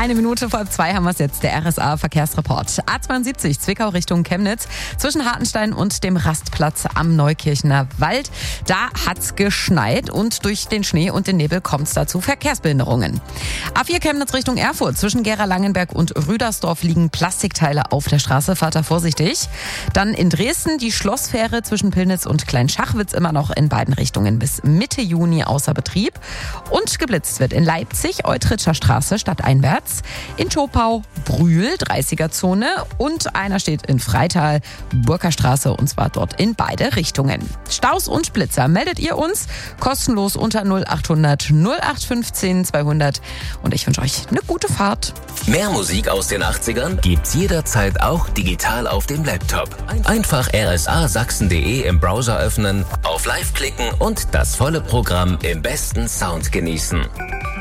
1:05 haben wir es jetzt, der RSA-Verkehrsreport. A72 Zwickau Richtung Chemnitz zwischen Hartenstein und dem Rastplatz am Neukirchener Wald. Da hat's geschneit und durch den Schnee und den Nebel kommt es dazu Verkehrsbehinderungen. A4 Chemnitz Richtung Erfurt zwischen Gera-Langenberg und Rüdersdorf liegen Plastikteile auf der Straße. Fahrt da vorsichtig. Dann in Dresden die Schlossfähre zwischen Pillnitz und Kleinschachwitz immer noch in beiden Richtungen bis Mitte Juni außer Betrieb. Und geblitzt wird in Leipzig Eutritscher Straße stadteinwärts, in Schopau Brühl 30er-Zone und einer steht in Freital Burkerstraße und zwar dort in beide Richtungen. Staus und Blitzer meldet ihr uns kostenlos unter 0800 0815 200 und ich wünsche euch eine gute Fahrt. Mehr Musik aus den 80ern gibt's jederzeit auch digital auf dem Laptop. Einfach rsa-sachsen.de im Browser öffnen, auf Live klicken und das volle Programm im besten Sound genießen.